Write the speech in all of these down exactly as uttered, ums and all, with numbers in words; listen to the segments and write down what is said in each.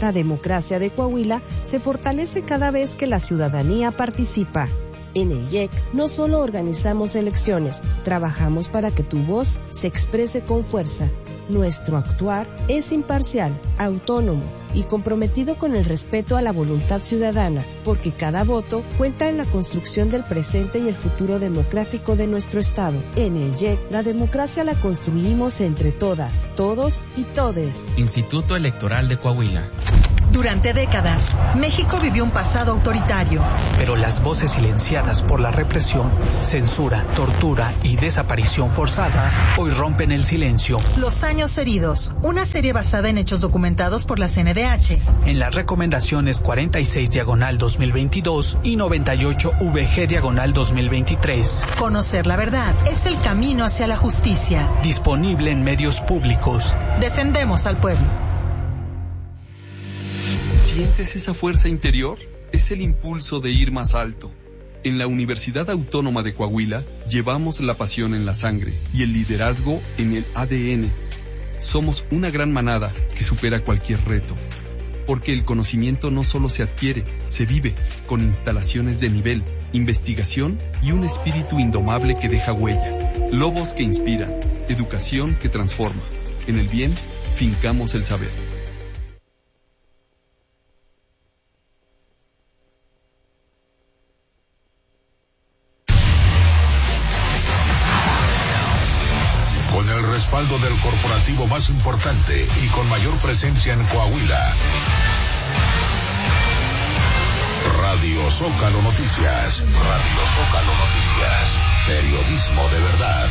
La democracia de Coahuila se fortalece cada vez que la ciudadanía participa. En el I E C no solo organizamos elecciones, trabajamos para que tu voz se exprese con fuerza. Nuestro actuar es imparcial, autónomo y comprometido con el respeto a la voluntad ciudadana, porque cada voto cuenta en la construcción del presente y el futuro democrático de nuestro Estado. En el I E C, la democracia la construimos entre todas, todos y todes. Instituto Electoral de Coahuila. Durante décadas, México vivió un pasado autoritario. Pero las voces silenciadas por la represión, censura, tortura y desaparición forzada hoy rompen el silencio. Los años heridos, una serie basada en hechos documentados por la C N D H. En las recomendaciones cuarenta y seis diagonal dos mil veintidós y noventa y ocho V G diagonal dos mil veintitrés. Conocer la verdad es el camino hacia la justicia. Disponible en medios públicos. Defendemos al pueblo. ¿Sientes esa fuerza interior? Es el impulso de ir más alto. En la Universidad Autónoma de Coahuila llevamos la pasión en la sangre y el liderazgo en el A D N. Somos una gran manada que supera cualquier reto. Porque el conocimiento no solo se adquiere, se vive, con instalaciones de nivel, investigación y un espíritu indomable que deja huella. Lobos que inspiran, educación que transforma. En el bien, fincamos el saber. Respaldo del corporativo más importante y con mayor presencia en Coahuila. Radio Zócalo Noticias. Radio Zócalo Noticias. Periodismo de verdad.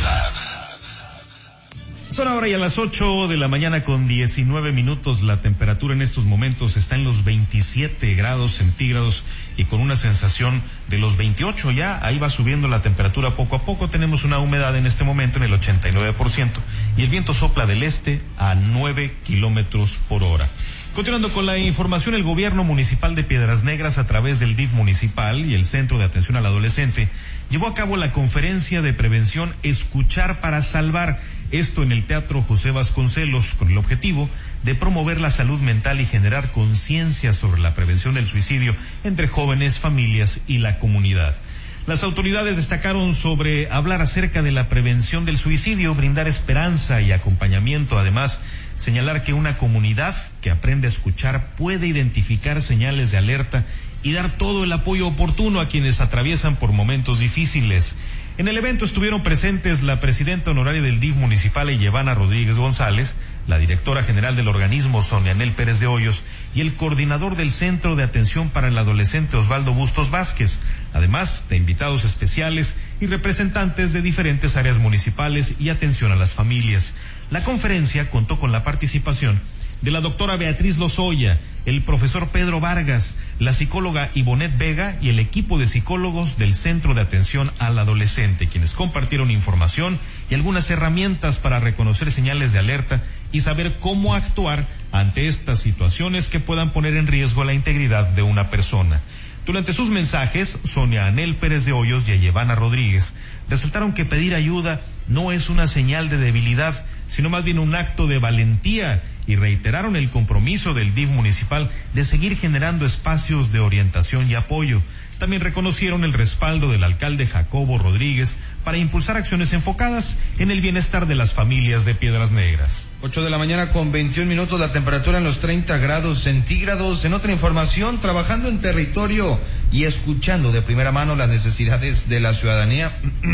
Son ahora ya las ocho de la mañana con diecinueve minutos. La temperatura en estos momentos está en los veintisiete grados centígrados y con una sensación de los veintiocho ya. Ahí va subiendo la temperatura poco a poco. Tenemos una humedad en este momento en el ochenta y nueve por ciento y el viento sopla del este a nueve kilómetros por hora. Continuando con la información, el gobierno municipal de Piedras Negras, a través del D I F municipal y el Centro de Atención al Adolescente, llevó a cabo la conferencia de prevención Escuchar para Salvar, esto en el Teatro José Vasconcelos, con el objetivo de promover la salud mental y generar conciencia sobre la prevención del suicidio entre jóvenes, familias y la comunidad. Las autoridades destacaron sobre hablar acerca de la prevención del suicidio, brindar esperanza y acompañamiento. Además, señalar que una comunidad que aprende a escuchar puede identificar señales de alerta y dar todo el apoyo oportuno a quienes atraviesan por momentos difíciles. En el evento estuvieron presentes la presidenta honoraria del D I F municipal, Yevana Rodríguez González, la directora general del organismo, Sonia Anel Pérez de Hoyos, y el coordinador del Centro de Atención para el Adolescente, Osvaldo Bustos Vázquez, además de invitados especiales y representantes de diferentes áreas municipales y atención a las familias. La conferencia contó con la participación de la doctora Beatriz Lozoya, el profesor Pedro Vargas, la psicóloga Ivonette Vega y el equipo de psicólogos del Centro de Atención al Adolescente, quienes compartieron información y algunas herramientas para reconocer señales de alerta y saber cómo actuar ante estas situaciones que puedan poner en riesgo la integridad de una persona. Durante sus mensajes, Sonia Anel Pérez de Hoyos y Yevana Rodríguez resaltaron que pedir ayuda no es una señal de debilidad, sino más bien un acto de valentía, y reiteraron el compromiso del D I F municipal de seguir generando espacios de orientación y apoyo. También reconocieron el respaldo del alcalde Jacobo Rodríguez para impulsar acciones enfocadas en el bienestar de las familias de Piedras Negras. ocho de la mañana con veintiún minutos, la temperatura en los treinta grados centígrados. En otra información, trabajando en territorio y escuchando de primera mano las necesidades de la ciudadanía,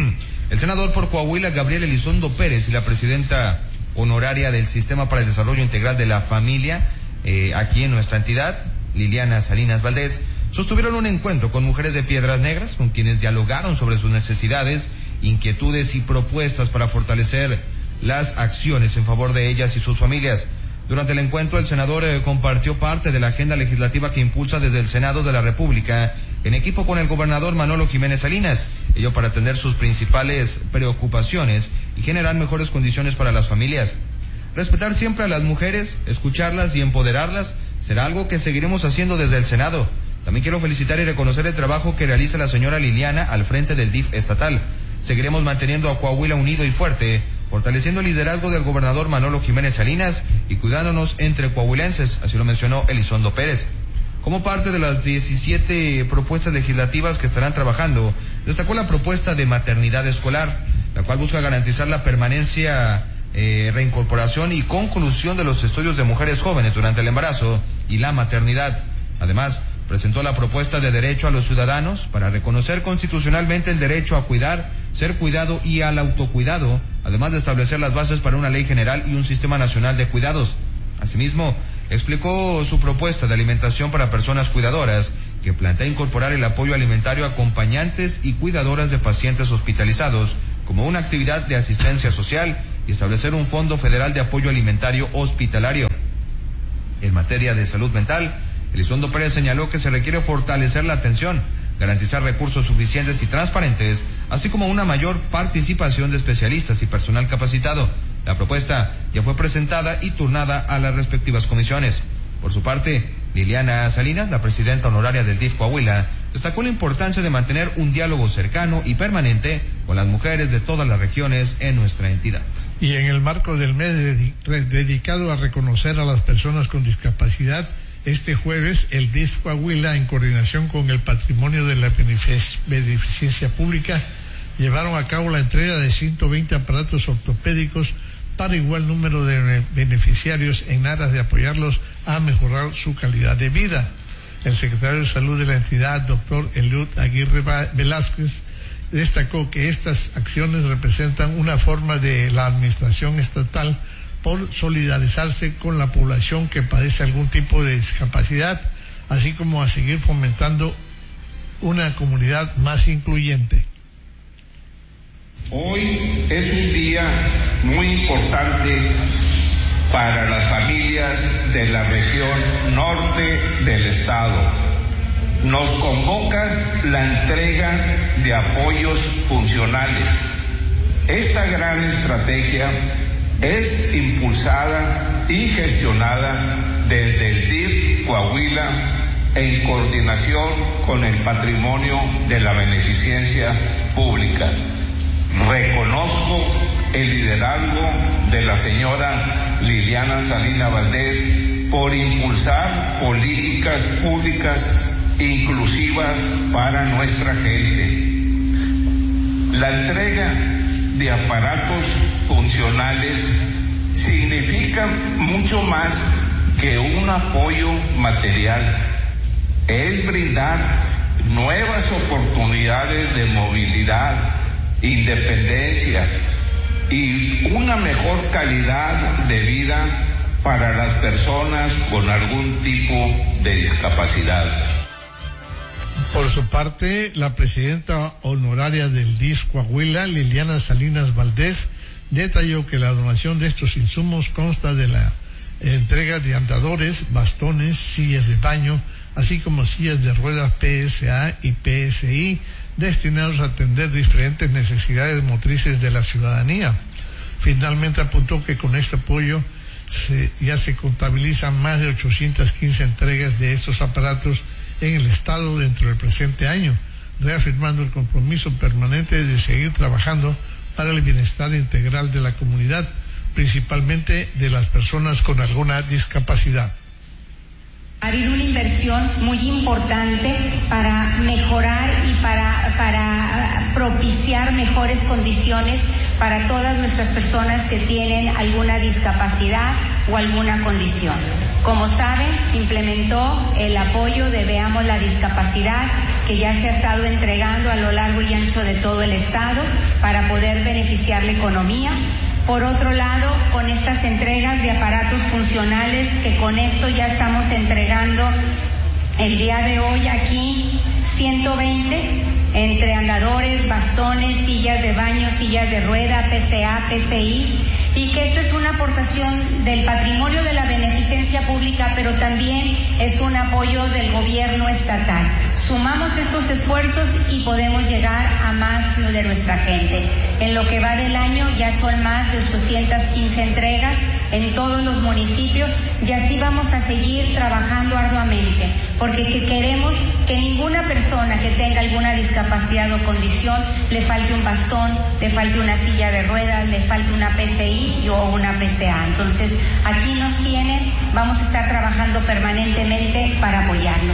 el senador por Coahuila, Gabriel Elizondo Pérez, y la presidenta honoraria del Sistema para el Desarrollo Integral de la Familia, eh, aquí en nuestra entidad, Liliana Salinas Valdés, sostuvieron un encuentro con mujeres de Piedras Negras, con quienes dialogaron sobre sus necesidades, inquietudes y propuestas para fortalecer las acciones en favor de ellas y sus familias. Durante el encuentro, el senador eh, compartió parte de la agenda legislativa que impulsa desde el Senado de la República, en equipo con el gobernador Manolo Jiménez Salinas, ello para atender sus principales preocupaciones y generar mejores condiciones para las familias. Respetar siempre a las mujeres, escucharlas y empoderarlas será algo que seguiremos haciendo desde el Senado. También quiero felicitar y reconocer el trabajo que realiza la señora Liliana al frente del D I F estatal. Seguiremos manteniendo a Coahuila unido y fuerte, fortaleciendo el liderazgo del gobernador Manolo Jiménez Salinas y cuidándonos entre coahuilenses, así lo mencionó Elizondo Pérez. Como parte de las diecisiete propuestas legislativas que estarán trabajando, destacó la propuesta de maternidad escolar, la cual busca garantizar la permanencia, eh, reincorporación y conclusión de los estudios de mujeres jóvenes durante el embarazo y la maternidad. Además, presentó la propuesta de derecho a los ciudadanos para reconocer constitucionalmente el derecho a cuidar, ser cuidado y al autocuidado, además de establecer las bases para una ley general y un sistema nacional de cuidados. Asimismo, explicó su propuesta de alimentación para personas cuidadoras, que plantea incorporar el apoyo alimentario a acompañantes y cuidadoras de pacientes hospitalizados como una actividad de asistencia social y establecer un fondo federal de apoyo alimentario hospitalario. En materia de salud mental, Elizondo Pérez señaló que se requiere fortalecer la atención, garantizar recursos suficientes y transparentes, así como una mayor participación de especialistas y personal capacitado. La propuesta ya fue presentada y turnada a las respectivas comisiones. Por su parte, Liliana Salinas, la presidenta honoraria del D I F Coahuila, destacó la importancia de mantener un diálogo cercano y permanente con las mujeres de todas las regiones en nuestra entidad. Y en el marco del mes dedicado a reconocer a las personas con discapacidad, este jueves el D I F Coahuila, en coordinación con el Patrimonio de la Beneficencia Pública, llevaron a cabo la entrega de ciento veinte aparatos ortopédicos para igual número de beneficiarios en aras de apoyarlos a mejorar su calidad de vida. El secretario de Salud de la entidad, doctor Eliud Aguirre Velázquez, destacó que estas acciones representan una forma de la administración estatal por solidarizarse con la población que padece algún tipo de discapacidad, así como a seguir fomentando una comunidad más incluyente. Hoy es un día muy importante para las familias de la región norte del estado. Nos convoca la entrega de apoyos funcionales. Esta gran estrategia es impulsada y gestionada desde el D I F Coahuila en coordinación con el Patrimonio de la Beneficencia Pública. Reconozco el liderazgo de la señora Liliana Salinas Valdés por impulsar políticas públicas inclusivas para nuestra gente. La entrega de aparatos funcionales significa mucho más que un apoyo material. Es brindar nuevas oportunidades de movilidad, independencia y una mejor calidad de vida para las personas con algún tipo de discapacidad. Por su parte, la presidenta honoraria del D I F Coahuila, Liliana Salinas Valdés, detalló que la donación de estos insumos consta de la entrega de andadores, bastones, sillas de baño, así como sillas de ruedas P S A y P S I, destinados a atender diferentes necesidades motrices de la ciudadanía. Finalmente apuntó que con este apoyo se, ya se contabilizan más de ochocientas quince entregas de estos aparatos en el estado dentro del presente año, reafirmando el compromiso permanente de seguir trabajando para el bienestar integral de la comunidad, principalmente de las personas con alguna discapacidad. Ha habido una inversión muy importante para mejorar y para, para propiciar mejores condiciones para todas nuestras personas que tienen alguna discapacidad o alguna condición. Como saben, implementó el apoyo de Veamos la Discapacidad, que ya se ha estado entregando a lo largo y ancho de todo el estado para poder beneficiar la economía. Por otro lado, con estas entregas de aparatos funcionales, que con esto ya estamos entregando el día de hoy aquí ciento veinte, entre andadores, bastones, sillas de baño, sillas de rueda, P C A, P C I, y que esto es una aportación del patrimonio de la beneficencia pública, pero también es un apoyo del gobierno estatal. Sumamos estos esfuerzos y podemos llegar a más de nuestra gente. En lo que va del año ya son más de ochocientas quince entregas en todos los municipios, y así vamos a seguir trabajando arduamente, porque que queremos que ninguna persona que tenga alguna discapacidad o condición le falte un bastón, le falte una silla de ruedas, le falte una P C I o una P C A. Entonces, aquí nos tienen, vamos a estar trabajando permanentemente para apoyarlos.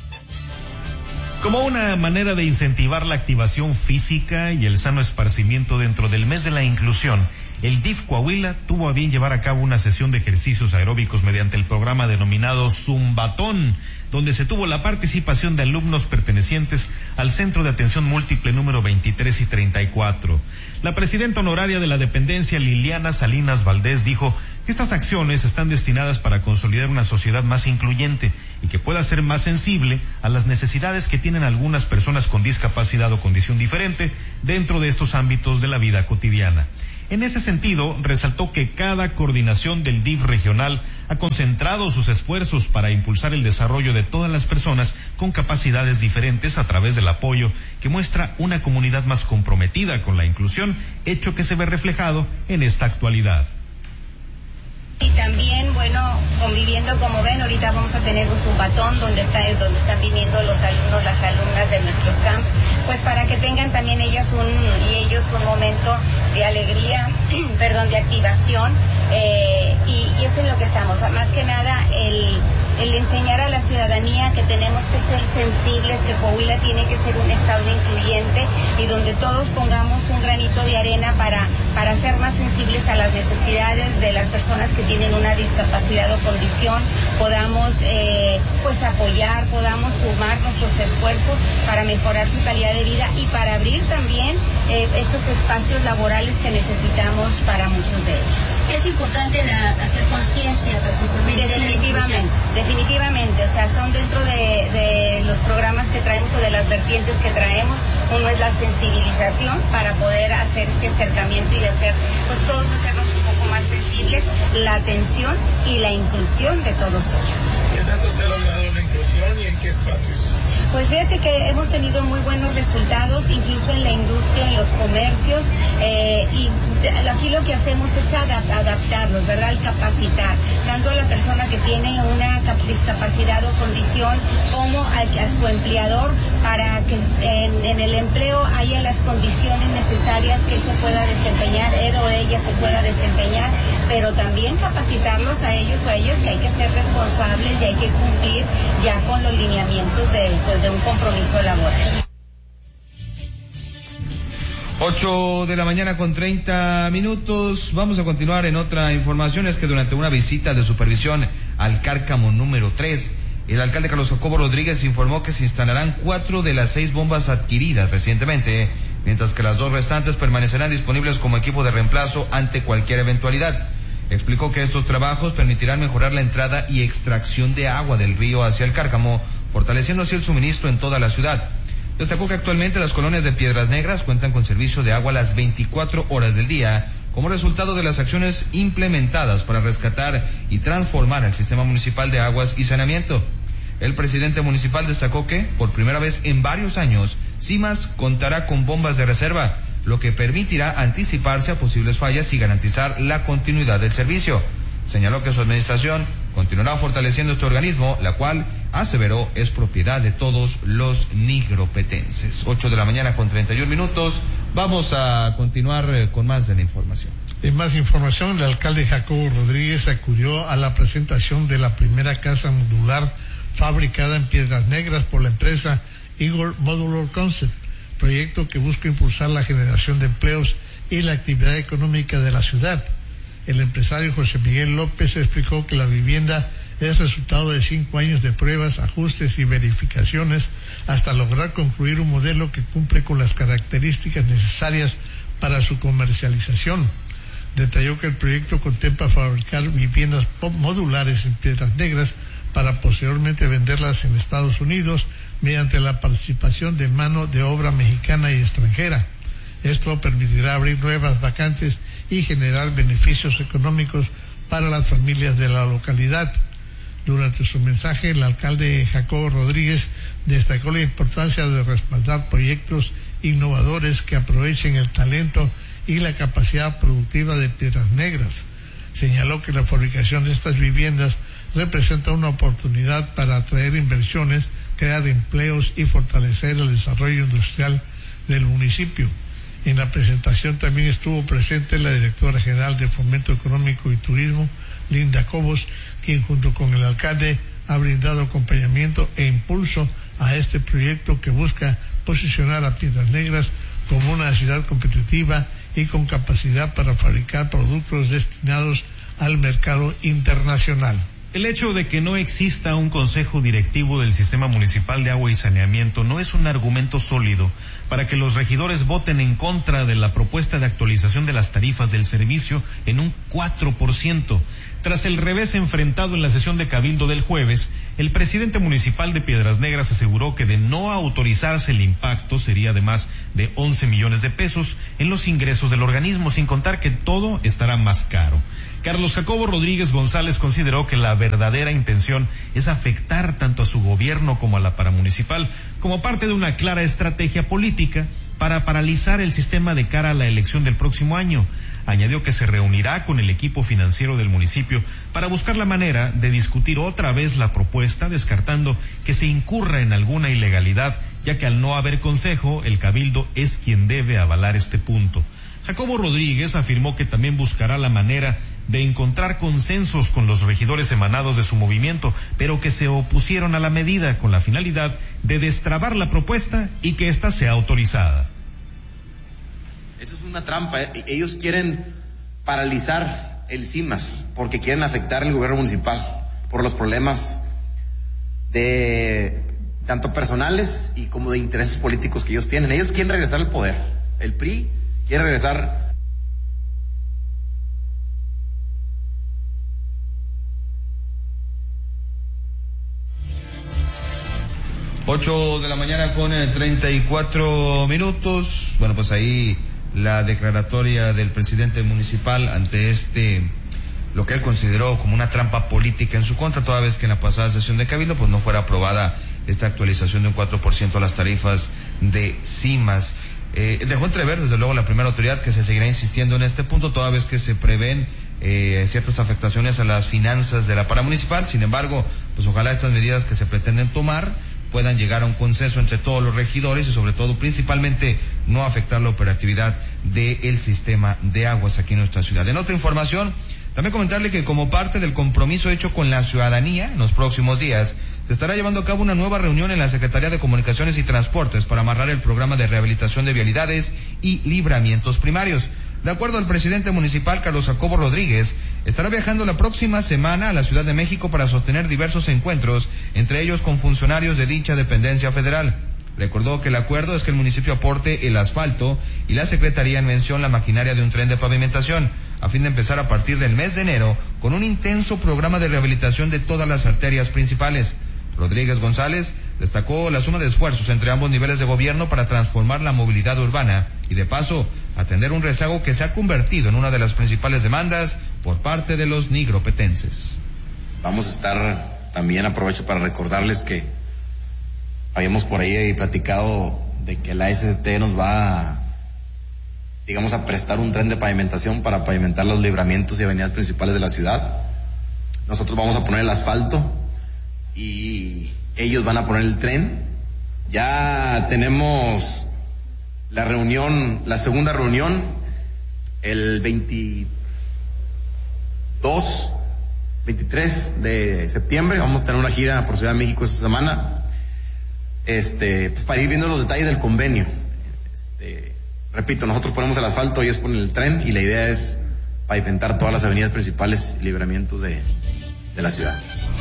Como una manera de incentivar la activación física y el sano esparcimiento dentro del mes de la inclusión, el D I F Coahuila tuvo a bien llevar a cabo una sesión de ejercicios aeróbicos mediante el programa denominado Zumbatón, donde se tuvo la participación de alumnos pertenecientes al Centro de Atención Múltiple número veintitrés y treinta y cuatro. La presidenta honoraria de la dependencia, Liliana Salinas Valdés, dijo que estas acciones están destinadas para consolidar una sociedad más incluyente y que pueda ser más sensible a las necesidades que tienen algunas personas con discapacidad o condición diferente dentro de estos ámbitos de la vida cotidiana. En ese sentido, resaltó que cada coordinación del D I F regional ha concentrado sus esfuerzos para impulsar el desarrollo de todas las personas con capacidades diferentes a través del apoyo que muestra una comunidad más comprometida con la inclusión, hecho que se ve reflejado en esta actualidad. Y también, bueno, conviviendo, como ven, ahorita vamos a tener un zumbatón donde está, donde están viniendo los alumnos, las alumnas de nuestros camps, pues para que tengan también ellas un y ellos un momento de alegría, perdón, de activación, eh, y, y eso es lo que estamos, más que nada el, el enseñar a la ciudadanía que tenemos que ser sensibles, que Coahuila tiene que ser un estado incluyente y donde todos pongamos un granito de arena para, para ser más sensibles a las necesidades de las personas que tienen una discapacidad o condición, podamos eh, pues apoyar, podamos sumar nuestros esfuerzos para mejorar su calidad de vida y para abrir también eh, estos espacios laborales que necesitamos para muchos de ellos. Es importante la, hacer conciencia precisamente. Definitivamente, definitivamente, o sea, son dentro de, de los programas que traemos o de las vertientes que traemos. Uno es la sensibilización para poder hacer este acercamiento y de hacer, pues todos hacernos un poco más sensibles, la atención y la inclusión de todos ellos. ¿Qué tanto se ha logrado la inclusión y en qué espacios? Pues fíjate que hemos tenido muy buenos resultados, incluso en la industria, en los comercios, eh, y aquí lo que hacemos es adap- adaptarlos, ¿verdad? Al capacitar, tanto a la persona que tiene una discapacidad o condición como a, a su empleador, para que en, en el empleo haya las condiciones necesarias que él se pueda desempeñar, él o ella se pueda desempeñar, pero también capacitarlos a ellos o a ellas que hay que ser responsables y hay que cumplir ya con los lineamientos de, pues, de un compromiso laboral. Ocho de la mañana con treinta minutos. Vamos a continuar en otra información. Es que durante una visita de supervisión al Cárcamo número tres, el alcalde Carlos Jacobo Rodríguez informó que se instalarán cuatro de las seis bombas adquiridas recientemente, mientras que las dos restantes permanecerán disponibles como equipo de reemplazo ante cualquier eventualidad. Explicó que estos trabajos permitirán mejorar la entrada y extracción de agua del río hacia el Cárcamo, fortaleciendo así el suministro en toda la ciudad. Destacó que actualmente las colonias de Piedras Negras cuentan con servicio de agua las veinticuatro horas del día, como resultado de las acciones implementadas para rescatar y transformar el sistema municipal de aguas y saneamiento. El presidente municipal destacó que, por primera vez en varios años, CIMAS contará con bombas de reserva, lo que permitirá anticiparse a posibles fallas y garantizar la continuidad del servicio. Señaló que su administración continuará fortaleciendo este organismo, la cual, aseveró, es propiedad de todos los nigropetenses. Ocho de la mañana con treinta y un minutos. Vamos a continuar con más de la información. En más información, el alcalde Jacobo Rodríguez acudió a la presentación de la primera casa modular fabricada en Piedras Negras por la empresa Eagle Modular Concept, proyecto que busca impulsar la generación de empleos y la actividad económica de la ciudad. El empresario José Miguel López explicó que la vivienda es resultado de cinco años de pruebas, ajustes y verificaciones hasta lograr concluir un modelo que cumple con las características necesarias para su comercialización. Detalló que el proyecto contempla fabricar viviendas modulares en Piedras Negras para posteriormente venderlas en Estados Unidos mediante la participación de mano de obra mexicana y extranjera. Esto permitirá abrir nuevas vacantes y generar beneficios económicos para las familias de la localidad. Durante su mensaje, el alcalde Jacobo Rodríguez destacó la importancia de respaldar proyectos innovadores que aprovechen el talento y la capacidad productiva de Piedras Negras. Señaló que la fabricación de estas viviendas representa una oportunidad para atraer inversiones, crear empleos y fortalecer el desarrollo industrial del municipio. En la presentación también estuvo presente la directora general de Fomento Económico y Turismo, Linda Cobos, quien junto con el alcalde ha brindado acompañamiento e impulso a este proyecto que busca posicionar a Piedras Negras como una ciudad competitiva y con capacidad para fabricar productos destinados al mercado internacional. El hecho de que no exista un consejo directivo del Sistema Municipal de Agua y Saneamiento no es un argumento sólido para que los regidores voten en contra de la propuesta de actualización de las tarifas del servicio en un cuatro por ciento. Tras el revés enfrentado en la sesión de Cabildo del jueves, el presidente municipal de Piedras Negras aseguró que de no autorizarse el impacto sería de más de once millones de pesos en los ingresos del organismo, sin contar que todo estará más caro. Carlos Jacobo Rodríguez González consideró que la verdadera intención es afectar tanto a su gobierno como a la paramunicipal, como parte de una clara estrategia política para paralizar el sistema de cara a la elección del próximo año. Añadió que se reunirá con el equipo financiero del municipio para buscar la manera de discutir otra vez la propuesta, descartando que se incurra en alguna ilegalidad, ya que al no haber consejo, el cabildo es quien debe avalar este punto. Jacobo Rodríguez afirmó que también buscará la manera de encontrar consensos con los regidores emanados de su movimiento, pero que se opusieron a la medida con la finalidad de destrabar la propuesta y que ésta sea autorizada. Eso es una trampa. Ellos quieren paralizar el CIMAS porque quieren afectar el gobierno municipal por los problemas de tanto personales y como de intereses políticos que ellos tienen. Ellos quieren regresar al poder. El P R I quiere regresar. Ocho de la mañana con treinta y cuatro minutos. Bueno, pues ahí la declaratoria del presidente municipal ante este, lo que él consideró como una trampa política en su contra, toda vez que en la pasada sesión de Cabildo pues no fuera aprobada esta actualización de un cuatro por ciento a las tarifas de CIMAS. Eh, dejó entrever desde luego la primera autoridad que se seguirá insistiendo en este punto, toda vez que se prevén eh, ciertas afectaciones a las finanzas de la paramunicipal. Sin embargo, pues ojalá estas medidas que se pretenden tomar puedan llegar a un consenso entre todos los regidores y sobre todo, principalmente, no afectar la operatividad del sistema de aguas aquí en nuestra ciudad. En otra información, también comentarle que como parte del compromiso hecho con la ciudadanía, en los próximos días, se estará llevando a cabo una nueva reunión en la Secretaría de Comunicaciones y Transportes para amarrar el programa de rehabilitación de vialidades y libramientos primarios. De acuerdo al presidente municipal, Carlos Jacobo Rodríguez, estará viajando la próxima semana a la Ciudad de México para sostener diversos encuentros, entre ellos con funcionarios de dicha dependencia federal. Recordó que el acuerdo es que el municipio aporte el asfalto y la Secretaría en mención la maquinaria de un tren de pavimentación, a fin de empezar a partir del mes de enero con un intenso programa de rehabilitación de todas las arterias principales. Rodríguez González destacó la suma de esfuerzos entre ambos niveles de gobierno para transformar la movilidad urbana y de paso atender un rezago que se ha convertido en una de las principales demandas por parte de los nigropetenses. Vamos a estar, también aprovecho para recordarles que habíamos por ahí platicado de que la S S T nos va a, digamos, a prestar un tren de pavimentación para pavimentar los libramientos y avenidas principales de la ciudad. Nosotros vamos a poner el asfalto y ellos van a poner el tren. Ya tenemos la reunión, la segunda reunión, el veintidós, veintitrés de septiembre. Vamos a tener una gira por Ciudad de México esta semana, este, pues para ir viendo los detalles del convenio. Este, repito, nosotros ponemos el asfalto, ellos ponen el tren y la idea es pavimentar todas las avenidas principales y libramientos de, de la ciudad.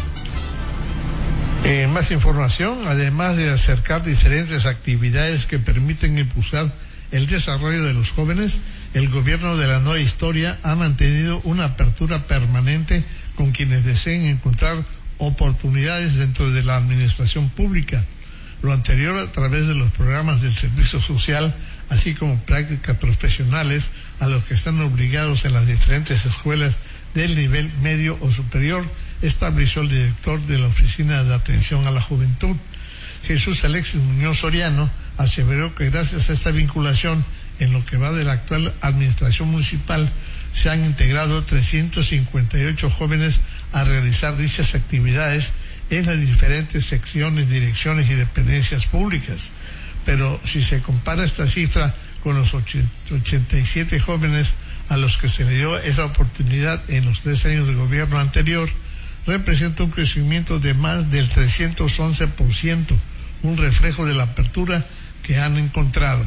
Eh, más información, además de acercar diferentes actividades que permiten impulsar el desarrollo de los jóvenes, el gobierno de la Nueva Historia ha mantenido una apertura permanente con quienes deseen encontrar oportunidades dentro de la administración pública. Lo anterior a través de los programas del servicio social, así como prácticas profesionales a los que están obligados en las diferentes escuelas del nivel medio o superior, estableció el director de la Oficina de Atención a la Juventud. Jesús Alexis Muñoz Soriano aseveró que gracias a esta vinculación en lo que va de la actual administración municipal se han integrado trescientos cincuenta y ocho jóvenes a realizar dichas actividades en las diferentes secciones, direcciones y dependencias públicas. Pero si se compara esta cifra con los ochenta y siete jóvenes a los que se le dio esa oportunidad en los tres años de gobierno anterior, representa un crecimiento de más del trescientos once por ciento, un reflejo de la apertura que han encontrado.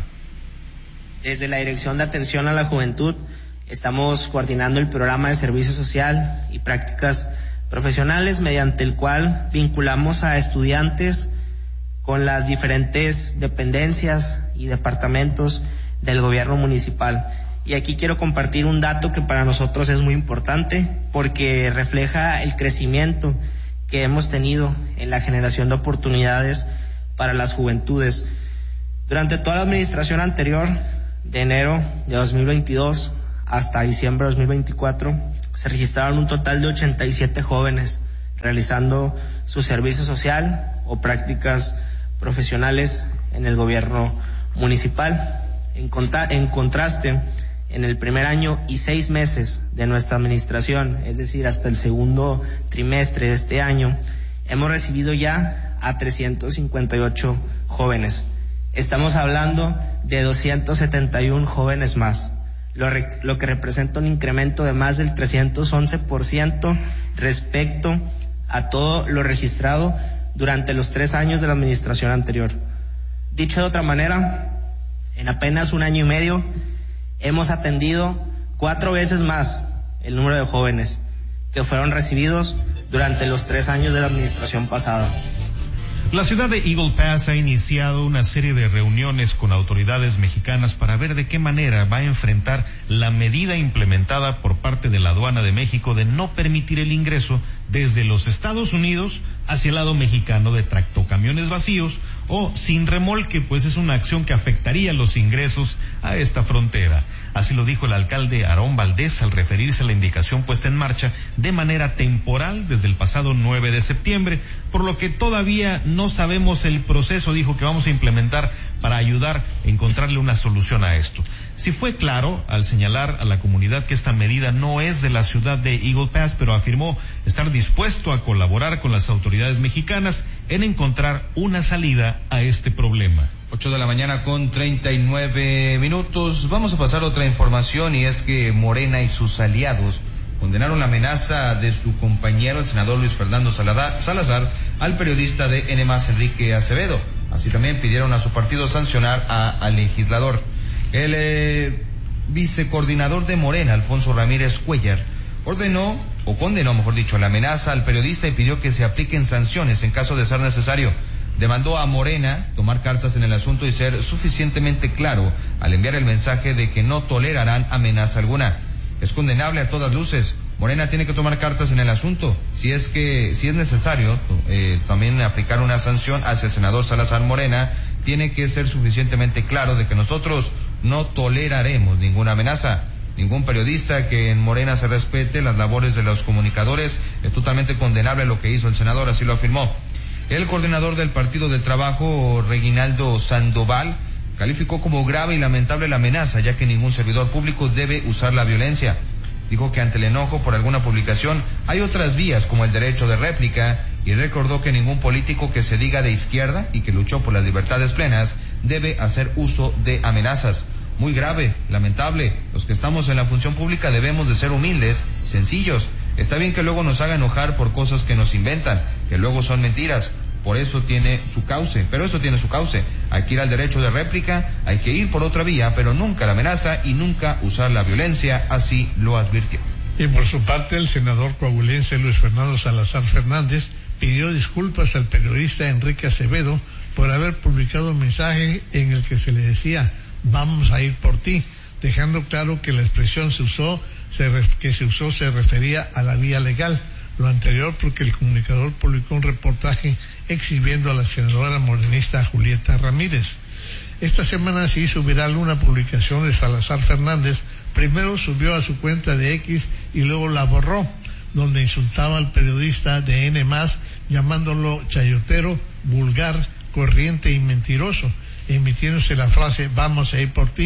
Desde la Dirección de Atención a la Juventud estamos coordinando el programa de servicio social y prácticas profesionales, mediante el cual vinculamos a estudiantes con las diferentes dependencias y departamentos del gobierno municipal. Y aquí quiero compartir un dato que para nosotros es muy importante porque refleja el crecimiento que hemos tenido en la generación de oportunidades para las juventudes. Durante toda la administración anterior, de enero de dos mil veintidós hasta diciembre de dos mil veinticuatro, se registraron un total de ochenta y siete jóvenes realizando su servicio social o prácticas profesionales en el gobierno municipal. En, contra- en contraste, en el primer año y seis meses de nuestra administración, es decir, hasta el segundo trimestre de este año, hemos recibido ya a trescientos cincuenta y ocho jóvenes. Estamos hablando de doscientos setenta y uno jóvenes más, lo, re- lo que representa un incremento de más del trescientos once por ciento respecto a todo lo registrado durante los tres años de la administración anterior. Dicho de otra manera, en apenas un año y medio hemos atendido cuatro veces más el número de jóvenes que fueron recibidos durante los tres años de la administración pasada. La ciudad de Eagle Pass ha iniciado una serie de reuniones con autoridades mexicanas para ver de qué manera va a enfrentar la medida implementada por parte de la aduana de México de no permitir el ingreso desde los Estados Unidos hacia el lado mexicano de tractocamiones vacíos o sin remolque, pues es una acción que afectaría los ingresos a esta frontera. Así lo dijo el alcalde Aarón Valdés al referirse a la indicación puesta en marcha de manera temporal desde el pasado nueve de septiembre, por lo que todavía no sabemos el proceso, dijo, que vamos a implementar para ayudar a encontrarle una solución a esto. Sí fue claro al señalar a la comunidad que esta medida no es de la ciudad de Eagle Pass, pero afirmó estar dispuesto a colaborar con las autoridades mexicanas en encontrar una salida a este problema. Ocho de la mañana con treinta y nueve minutos. Vamos a pasar a otra información, y es que Morena y sus aliados condenaron la amenaza de su compañero, el senador Luis Fernando Salazar, al periodista de N más, Enrique Acevedo. Así también pidieron a su partido sancionar a, al legislador. El eh, vicecoordinador de Morena, Alfonso Ramírez Cuellar, ordenó, o condenó, mejor dicho, la amenaza al periodista y pidió que se apliquen sanciones en caso de ser necesario. Demandó a Morena tomar cartas en el asunto y ser suficientemente claro al enviar el mensaje de que no tolerarán amenaza alguna. Es condenable a todas luces. Morena tiene que tomar cartas en el asunto. Si es que, si es necesario, eh, también aplicar una sanción hacia el senador Salazar Morena, tiene que ser suficientemente claro de que nosotros no toleraremos ninguna amenaza. Ningún periodista que en Morena se respete las labores de los comunicadores. Es totalmente condenable lo que hizo el senador, así lo afirmó. El coordinador del Partido del Trabajo, Reginaldo Sandoval, calificó como grave y lamentable la amenaza, ya que ningún servidor público debe usar la violencia. Dijo que ante el enojo por alguna publicación hay otras vías como el derecho de réplica, y recordó que ningún político que se diga de izquierda y que luchó por las libertades plenas debe hacer uso de amenazas. Muy grave, lamentable. Los que estamos en la función pública debemos de ser humildes, sencillos. Está bien que luego nos haga enojar por cosas que nos inventan, que luego son mentiras. Por eso tiene su cauce, pero eso tiene su cauce. Hay que ir al derecho de réplica, hay que ir por otra vía, pero nunca la amenaza y nunca usar la violencia, así lo advirtió. Y por su parte, el senador coahuilense Luis Fernando Salazar Fernández pidió disculpas al periodista Enrique Acevedo por haber publicado un mensaje en el que se le decía "vamos a ir por ti", dejando claro que la expresión se usó, se re, que se usó se refería a la vía legal. Lo anterior porque el comunicador publicó un reportaje exhibiendo a la senadora morenista Julieta Ramírez. Esta semana se hizo viral una publicación de Salazar Fernández. Primero subió a su cuenta de X y luego la borró, donde insultaba al periodista de N más, llamándolo chayotero, vulgar, corriente y mentiroso, emitiéndose la frase "vamos a ir por ti",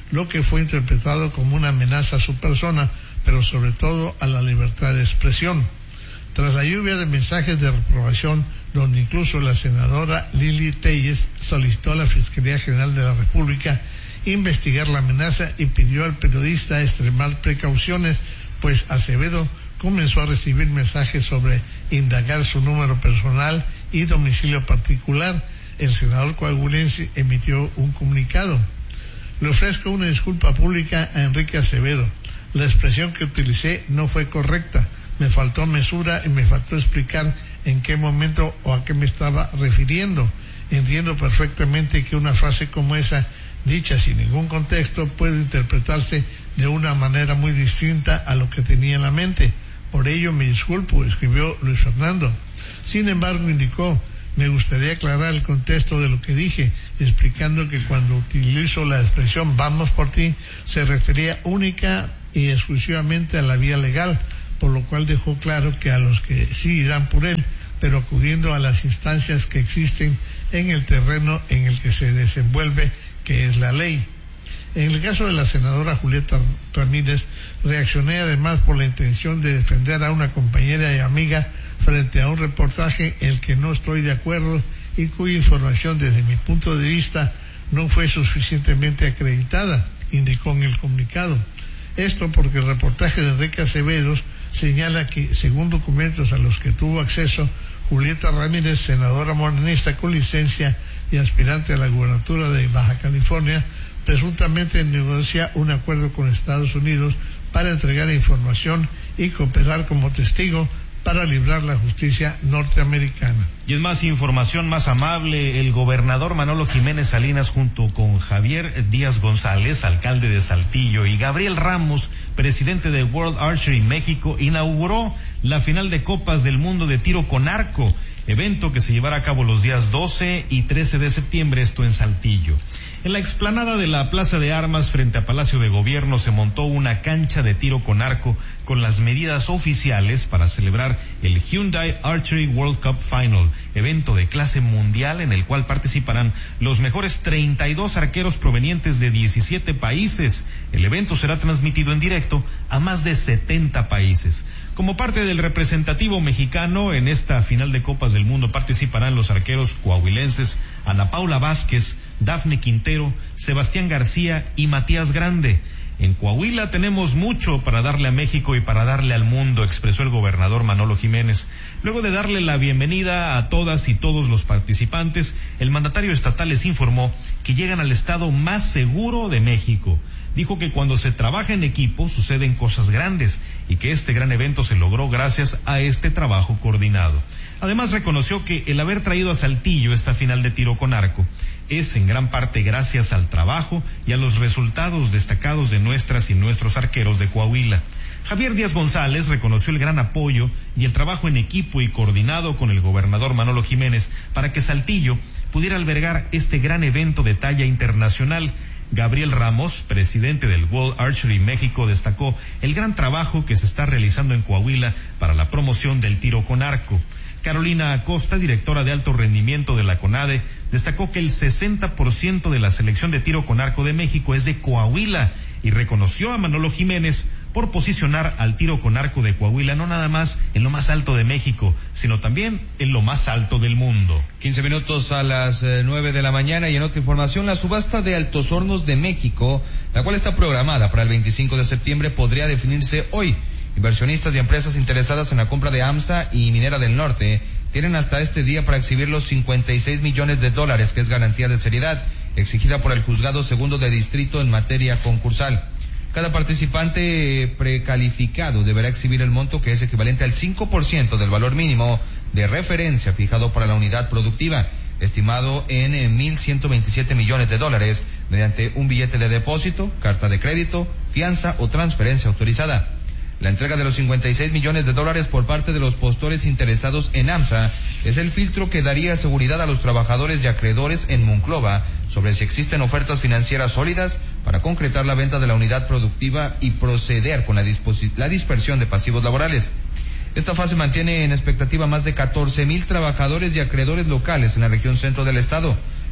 lo que fue interpretado como una amenaza a su persona, pero sobre todo a la libertad de expresión. Tras la lluvia de mensajes de reprobación, donde incluso la senadora Lili Telles solicitó a la Fiscalía General de la República investigar la amenaza y pidió al periodista extremar precauciones, pues Acevedo comenzó a recibir mensajes sobre indagar su número personal y domicilio particular. El senador coahuilense emitió un comunicado. Le ofrezco una disculpa pública a Enrique Acevedo. La expresión que utilicé no fue correcta. Me faltó mesura y me faltó explicar en qué momento o a qué me estaba refiriendo. Entiendo perfectamente que una frase como esa, dicha sin ningún contexto, puede interpretarse de una manera muy distinta a lo que tenía en la mente. Por ello me disculpo, escribió Luis Fernando. Sin embargo, indicó, me gustaría aclarar el contexto de lo que dije, explicando que cuando utilizo la expresión vamos por ti, se refería única y exclusivamente a la vía legal, por lo cual dejó claro que a los que sí irán por él, pero acudiendo a las instancias que existen en el terreno en el que se desenvuelve, que es la ley. En el caso de la senadora Julieta Ramírez, reaccioné además por la intención de defender a una compañera y amiga frente a un reportaje en el que no estoy de acuerdo y cuya información desde mi punto de vista no fue suficientemente acreditada, indicó en el comunicado. Esto porque el reportaje de Enrique Acevedo señala que, según documentos a los que tuvo acceso, Julieta Ramírez, senadora morenista con licencia y aspirante a la gubernatura de Baja California, presuntamente negocia un acuerdo con Estados Unidos para entregar información y cooperar como testigo para librar la justicia norteamericana. Y en más información más amable, el gobernador Manolo Jiménez Salinas junto con Javier Díaz González, alcalde de Saltillo, y Gabriel Ramos, presidente de World Archery México, inauguró la final de Copas del Mundo de Tiro con Arco, evento que se llevará a cabo los días doce y trece de septiembre, esto en Saltillo. En la explanada de la Plaza de Armas frente a Palacio de Gobierno se montó una cancha de tiro con arco con las medidas oficiales para celebrar el Hyundai Archery World Cup Final, evento de clase mundial en el cual participarán los mejores treinta y dos arqueros provenientes de diecisiete países. El evento será transmitido en directo a más de setenta países. Como parte del representativo mexicano, en esta final de Copas del Mundo participarán los arqueros coahuilenses Ana Paula Vázquez, Dafne Quintero, Sebastián García y Matías Grande. En Coahuila tenemos mucho para darle a México y para darle al mundo, expresó el gobernador Manolo Jiménez. Luego de darle la bienvenida a todas y todos los participantes, el mandatario estatal les informó que llegan al estado más seguro de México. Dijo que cuando se trabaja en equipo suceden cosas grandes y que este gran evento se logró gracias a este trabajo coordinado. Además reconoció que el haber traído a Saltillo esta final de tiro con arco es en gran parte gracias al trabajo y a los resultados destacados de nuestras y nuestros arqueros de Coahuila. Javier Díaz González reconoció el gran apoyo y el trabajo en equipo y coordinado con el gobernador Manolo Jiménez para que Saltillo pudiera albergar este gran evento de talla internacional. Gabriel Ramos, presidente del World Archery México, destacó el gran trabajo que se está realizando en Coahuila para la promoción del tiro con arco. Carolina Acosta, directora de alto rendimiento de la CONADE, destacó que el sesenta por ciento de la selección de tiro con arco de México es de Coahuila y reconoció a Manolo Jiménez por posicionar al tiro con arco de Coahuila no nada más en lo más alto de México, sino también en lo más alto del mundo. quince minutos a las eh, nueve de la mañana y en otra información, la subasta de Altos Hornos de México, la cual está programada para el veinticinco de septiembre, podría definirse hoy. Inversionistas y empresas interesadas en la compra de AMSA y Minera del Norte tienen hasta este día para exhibir los cincuenta y seis millones de dólares, que es garantía de seriedad, exigida por el Juzgado Segundo de Distrito en materia concursal. Cada participante precalificado deberá exhibir el monto que es equivalente al cinco por ciento del valor mínimo de referencia fijado para la unidad productiva, estimado en mil ciento veintisiete millones de dólares, mediante un billete de depósito, carta de crédito, fianza o transferencia autorizada. La entrega de los cincuenta y seis millones de dólares por parte de los postores interesados en AMSA es el filtro que daría seguridad a los trabajadores y acreedores en Monclova sobre si existen ofertas financieras sólidas para concretar la venta de la unidad productiva y proceder con la, disposi- la dispersión de pasivos laborales. Esta fase mantiene en expectativa más de catorce mil trabajadores y acreedores locales en la región centro del estado.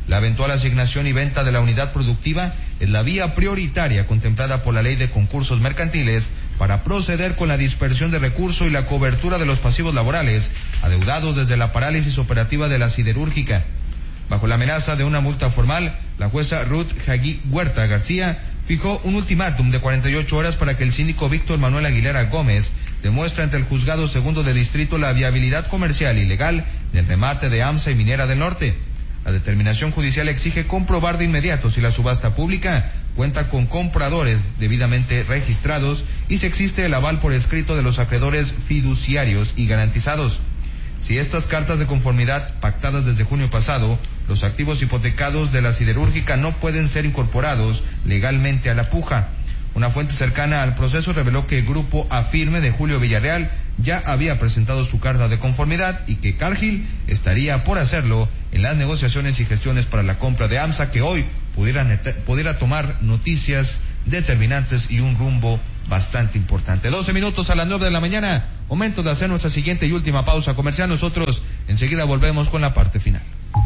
La eventual asignación y venta de la unidad productiva es la vía prioritaria contemplada por la Ley de Concursos Mercantiles para proceder con la dispersión de recursos y la cobertura de los pasivos laborales adeudados desde la parálisis operativa de la siderúrgica. Bajo la amenaza de una multa formal, la jueza Ruth Jagui Huerta García fijó un ultimátum de cuarenta y ocho horas para que el síndico Víctor Manuel Aguilera Gómez demuestre ante el juzgado segundo de distrito la viabilidad comercial y legal del remate de AMSA y Minera del Norte. La determinación judicial exige comprobar de inmediato si la subasta pública cuenta con compradores debidamente registrados y si existe el aval por escrito de los acreedores fiduciarios y garantizados. Si estas cartas de conformidad pactadas desde junio pasado, los activos hipotecados de la siderúrgica no pueden ser incorporados legalmente a la puja. Una fuente cercana al proceso reveló que el grupo Afirme de Julio Villarreal ya había presentado su carta de conformidad y que Cargill estaría por hacerlo en las negociaciones y gestiones para la compra de AMSA, que hoy pudiera, pudiera tomar noticias determinantes y un rumbo bastante importante. doce minutos a las nueve de la mañana, momento de hacer nuestra siguiente y última pausa comercial. Nosotros enseguida volvemos con la parte final.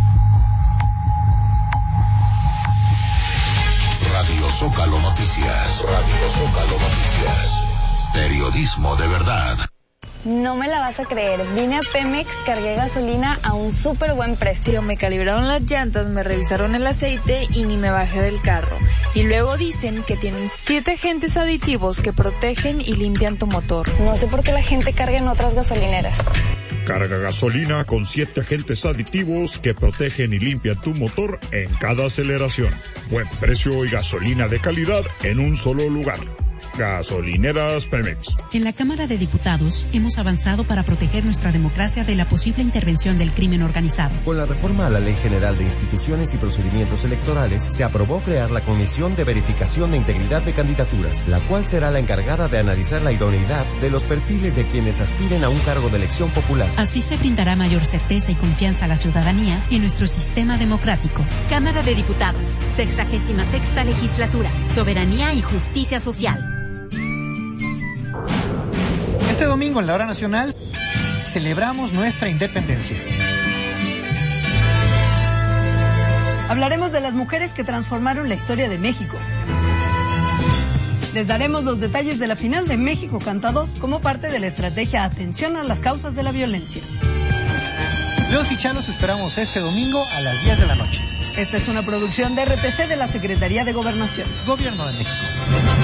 Radio Zócalo Noticias. Radio Zócalo Noticias. Periodismo de verdad. No me la vas a creer, vine a Pemex, cargué gasolina a un súper buen precio, me calibraron las llantas, me revisaron el aceite y ni me bajé del carro. Y luego dicen que tienen siete agentes aditivos que protegen y limpian tu motor. No sé por qué la gente carga en otras gasolineras. Carga gasolina con siete agentes aditivos que protegen y limpian tu motor en cada aceleración. Buen precio y gasolina de calidad en un solo lugar. Gasolineras Pemex. En la Cámara de Diputados hemos avanzado para proteger nuestra democracia de la posible intervención del crimen organizado. Con la reforma a la Ley General de Instituciones y Procedimientos Electorales, se aprobó crear la Comisión de Verificación de Integridad de Candidaturas, la cual será la encargada de analizar la idoneidad de los perfiles de quienes aspiren a un cargo de elección popular. Así se brindará mayor certeza y confianza a la ciudadanía en nuestro sistema democrático. Cámara de Diputados, sexagésima sexta legislatura, soberanía y justicia social. Este domingo en la hora nacional celebramos nuestra independencia. Hablaremos de las mujeres que transformaron la historia de México. Les daremos los detalles de la final de México Canta dos como parte de la estrategia Atención a las Causas de la Violencia. Los y Chalos esperamos este domingo a las diez de la noche. Esta es una producción de R T C de la Secretaría de Gobernación. Gobierno de México.